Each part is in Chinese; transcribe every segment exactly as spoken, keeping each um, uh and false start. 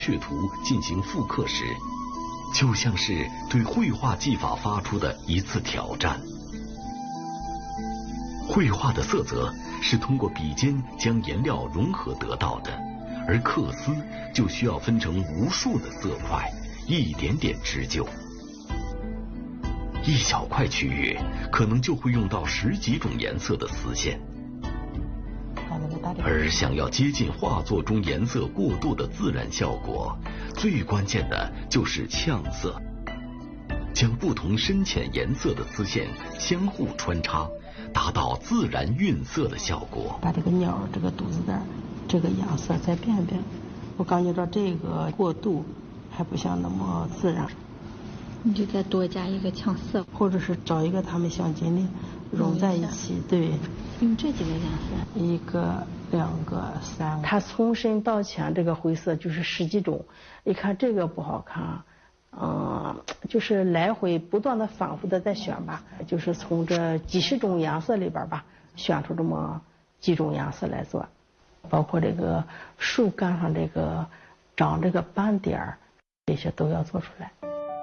血图进行复刻时，就像是对绘画技法发出的一次挑战。绘画的色泽是通过笔尖将颜料融合得到的，而缂丝就需要分成无数的色块，一点点织就。一小块区域可能就会用到十几种颜色的丝线，而想要接近画作中颜色过渡的自然效果，最关键的就是呛色，将不同深浅颜色的丝线相互穿插，达到自然晕色的效果。 把这个鸟这个肚子带这个颜色再变变，我感觉到这个过渡还不像那么自然。 你就再多加一个呛色， 或者是找一个它们相近的融在一起。对， 用这几个颜色， 一个、两个、三个。它从深到浅这个灰色就是十几种，一看这个不好看，嗯，就是来回不断的反复的在选吧，就是从这几十种颜色里边吧，选出这么几种颜色来做，包括这个树干上这个长这个斑点儿，这些都要做出来。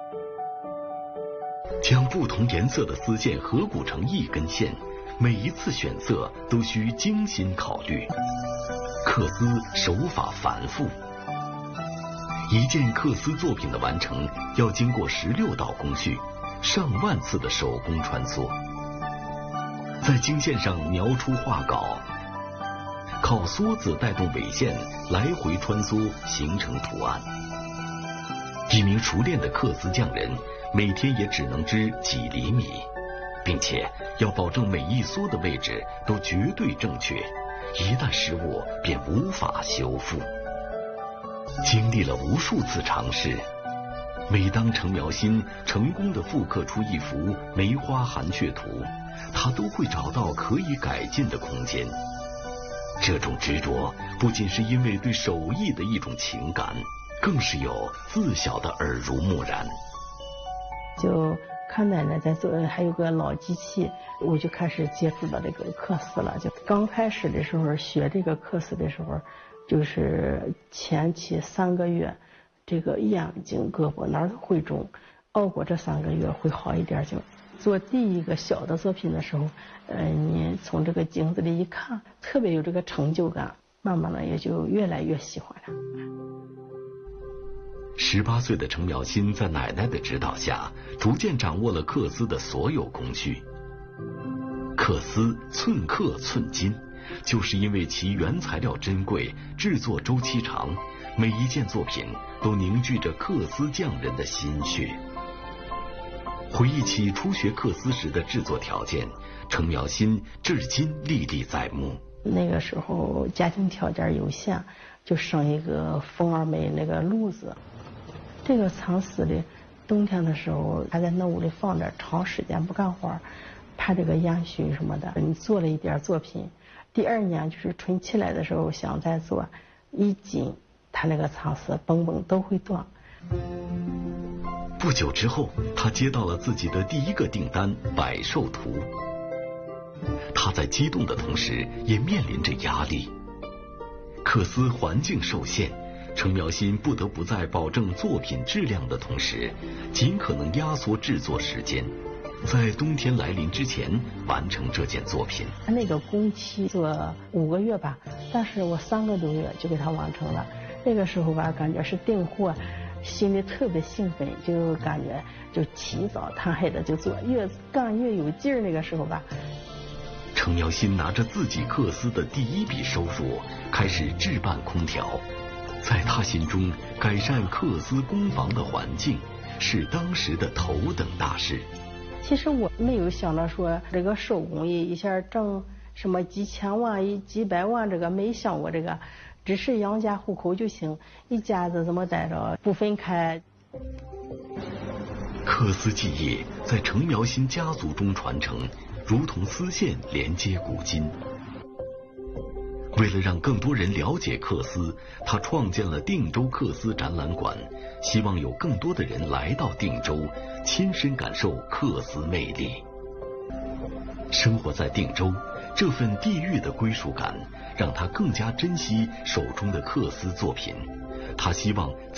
将不同颜色的丝线合鼓成一根线，每一次选色都需精心考虑。缂丝手法繁复，一件缂丝作品的完成要经过十六道工序，上万次的手工穿梭，在经线上描出画稿，靠梭子带动纬线来回穿梭形成图案。一名熟练的缂丝匠人每天也只能织几厘米，并且要保证每一梭的位置都绝对正确，一旦失误便无法修复。经历了无数次尝试，每当程苗心成功地复刻出一幅梅花寒雀图，他都会找到可以改进的空间。这种执着不仅是因为对手艺的一种情感，更是有自小的耳濡目染。 就看奶奶在做，还有个老机器，我就开始接触到这个缂丝了。就刚开始的时候学这个缂丝的时候，就是前期三个月，这个眼睛、胳膊哪儿都会肿，熬过这三个月会好一点。就做第一个小的作品的时候，呃，你从这个镜子里一看，特别有这个成就感，慢慢的也就越来越喜欢了。 十八岁的程苗心在奶奶的指导下，逐渐掌握了缂丝的所有工序。缂丝寸克寸金，就是因为其原材料珍贵，制作周期长，每一件作品都凝聚着缂丝匠人的心血。回忆起初学缂丝时的制作条件，程苗心至今历历在目。 那个时候家庭条件有限，就剩一个风儿梅那个炉子。这个藏丝的，冬天的时候还在那屋里放着，长时间不干活，怕这个烟熏什么的。你做了一点作品，第二年就是春起来的时候想再做，一紧，它那个藏丝嘣嘣都会断。 不久之后，他接到了自己的第一个订单《百寿图》。他在激动的同时，也面临着压力。缂丝环境受限，程苗心不得不在保证作品质量的同时，尽可能压缩制作时间，在冬天来临之前完成这件作品。 那个工期做五个月吧，但是我三个多月就给它完成了。那个时候吧，感觉是订货，心里特别兴奋，就感觉就起早贪黑的就做，越干越有劲儿。那个时候吧， 程苗心拿着自己缂丝的第一笔收入，开始置办空调。在他心中，改善缂丝工坊的环境是当时的头等大事。 其实我没有想到说这个手工艺一下挣什么几千万、一几百万，这个没想过这个，只是养家糊口就行，一家子这么待着不分开。 缂丝技艺在程苗心家族中传承，如同丝线连接古今。为了让更多人了解缂丝，他创建了定州缂丝展览馆，希望有更多的人来到定州，亲身感受缂丝魅力。生活在定州， 这份地域的归属感让他更加珍惜手中的缂丝作品。他希望